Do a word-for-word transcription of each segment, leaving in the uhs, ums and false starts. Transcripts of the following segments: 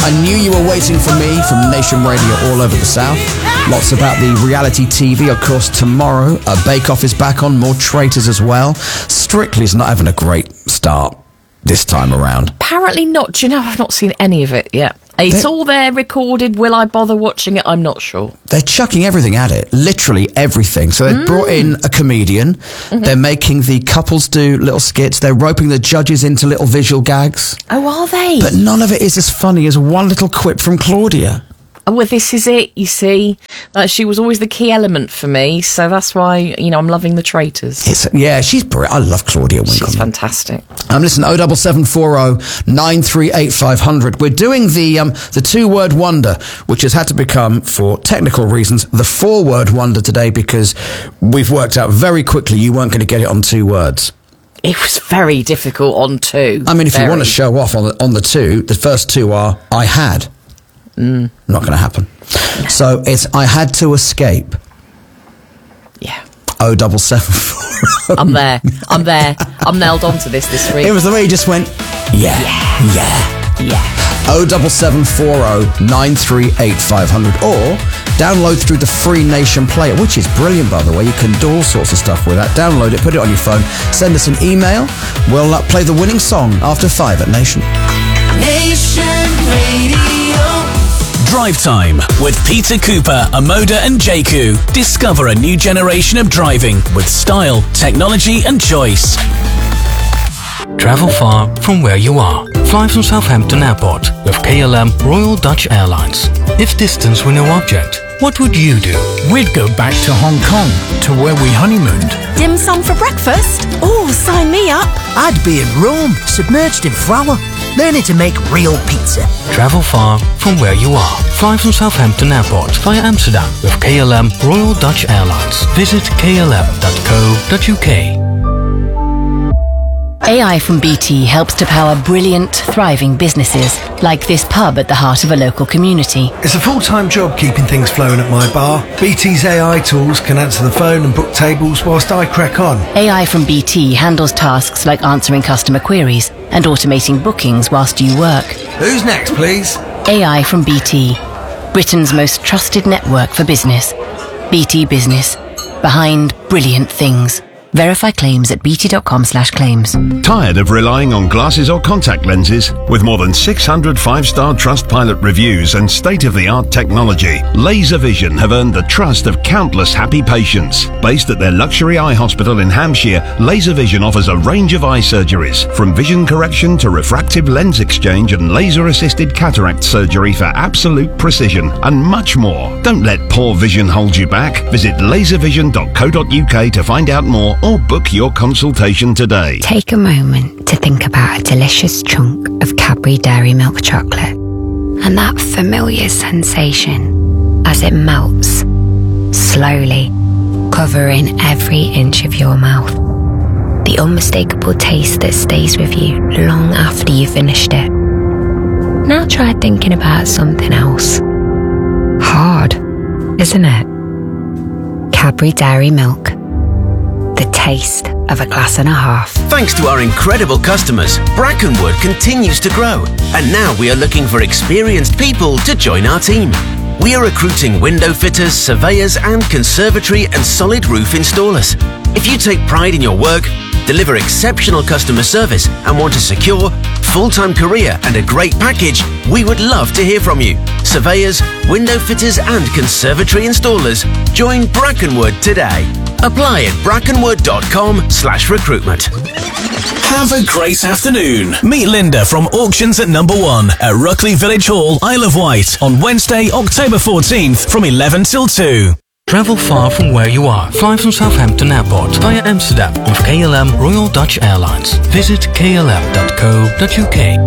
I Knew You Were Waiting For Me from Nation Radio all over the South. Lots about the reality T V, of course, tomorrow. Uh, Bake Off is back on, more Traitors as well. Strictly's not having a great start this time around. Apparently not. Do you know, I've not seen any of it yet. It's they're, all there recorded. Will I bother watching it? I'm not sure. They're chucking everything at it. Literally everything. So they've mm. brought in a comedian. Mm-hmm. They're making the couples do little skits. They're roping the judges into little visual gags. Oh, are they? But none of it is as funny as one little quip from Claudia. Oh, well, this is it, you see. Uh, she was always the key element for me, so that's why, you know, I'm loving the Traitors. It's, yeah, she's brilliant. I love Claudia Winkleman. She's fantastic. Um, listen, oh seven seven four oh nine three eight five hundred. We're doing the um, the two-word wonder, which has had to become, for technical reasons, the four-word wonder today, because we've worked out very quickly you weren't going to get it on two words. It was very difficult on two. I mean, if very. you want to show off on the, on the two, the first two are, I had. Mm. Not going to happen. No. So it's I had to escape. Yeah. Oh, double seven four. I'm there. I'm there. I'm nailed onto this this week. It was the way you just went, yeah, yeah, yeah. yeah. Oh, double seven four oh nine three eight five hundred, or download through the free Nation Player, which is brilliant, by the way. You can do all sorts of stuff with that. Download it, put it on your phone, send us an email. We'll uh, play the winning song after five at Nation. Nation Radio. Drive Time with Peter Cooper, Amoda and Jaku. Discover a new generation of driving with style, technology and choice. Travel far from where you are. Fly from Southampton Airport with K L M Royal Dutch Airlines. If distance were no object, what would you do? We'd go back to Hong Kong, to where we honeymooned. Dim sum for breakfast? Oh, sign me up. I'd be in Rome, submerged in flour, learning to make real pizza. Travel far from where you are. Fly from Southampton Airport via Amsterdam with K L M Royal Dutch Airlines. Visit k l m dot co dot u k. A I from B T helps to power brilliant, thriving businesses, like this pub at the heart of a local community. It's a full-time job keeping things flowing at my bar. B T's A I tools can answer the phone and book tables whilst I crack on. A I from B T handles tasks like answering customer queries and automating bookings whilst you work. Who's next, please? A I from B T, Britain's most trusted network for business. B T Business, behind brilliant things. Verify claims at bt.com slash claims. Tired of relying on glasses or contact lenses? With more than six hundred five-star Trustpilot reviews and state-of-the-art technology, Laser Vision have earned the trust of countless happy patients. Based at their luxury eye hospital in Hampshire, Laser Vision offers a range of eye surgeries, from vision correction to refractive lens exchange and laser-assisted cataract surgery for absolute precision, and much more. Don't let poor vision hold you back. Visit laser vision dot co dot u k to find out more, or book your consultation today. Take a moment to think about a delicious chunk of Cadbury Dairy Milk chocolate and that familiar sensation as it melts slowly, covering every inch of your mouth. The unmistakable taste that stays with you long after you've finished it. Now try thinking about something else. Hard, isn't it? Cadbury Dairy Milk. The taste of a glass and a half. Thanks to our incredible customers, Brackenwood continues to grow, and now we are looking for experienced people to join our team. We are recruiting window fitters, surveyors, and conservatory and solid roof installers. If you take pride in your work, deliver exceptional customer service, and want a secure, full-time career and a great package, we would love to hear from you. Surveyors, window fitters, and conservatory installers, join Brackenwood today. Apply at brackenwood dot com slash recruitment. Have a great afternoon. Meet Linda from Auctions at Number One at Ruckley Village Hall, Isle of Wight, on Wednesday, October fourteenth from eleven till two. Travel far from where you are. Fly from Southampton Airport via Amsterdam with K L M Royal Dutch Airlines. Visit k l m dot co dot u k.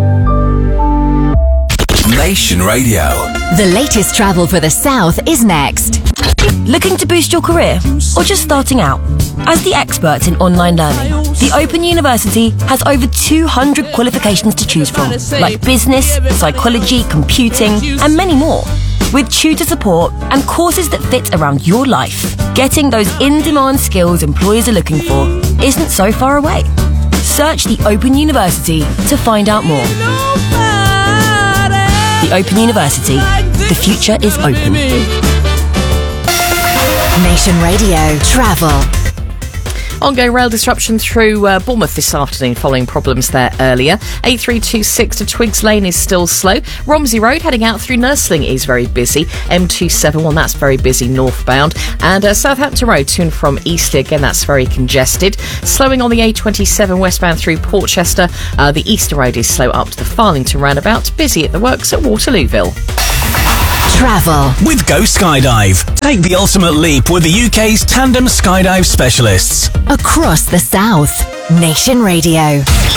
Nation Radio. The latest travel for the South is next. Looking to boost your career or just starting out? As the experts in online learning, the Open University has over two hundred qualifications to choose from, like business, psychology, computing, and many more. With tutor support and courses that fit around your life, getting those in-demand skills employers are looking for isn't so far away. Search the Open University to find out more. The Open University. The future is open. Nation Radio Travel. Ongoing rail disruption through uh, Bournemouth this afternoon following problems there earlier. A three two six to Twigs Lane is still slow. Romsey Road heading out through Nursling is very busy. M two seventy-one, that's very busy northbound. And uh, Southampton Road to and from Eastleigh, again, that's very congested. Slowing on the A twenty-seven westbound through Portchester. Uh, the Easter Road is slow up to the Farlington roundabout. Busy at the works at Waterlooville. Travel. With Go Skydive. Take the ultimate leap with the U K's tandem skydive specialists. Across the South. Nation Radio.